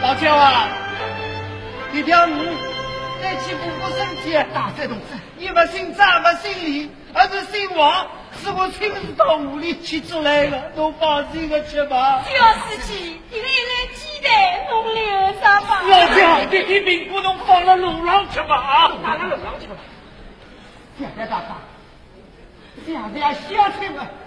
老焦啊，你条鱼再去补补身体，大赛同志，你不姓张不姓李，而是姓王，是我亲自到屋里去出来的，侬放心的去吧。 焦司机，你来来鸡蛋，侬留着吧。 老焦，你一苹果侬放了路上去吧啊！ 放了路上去吧。 谢谢大哥，谢谢小亲们。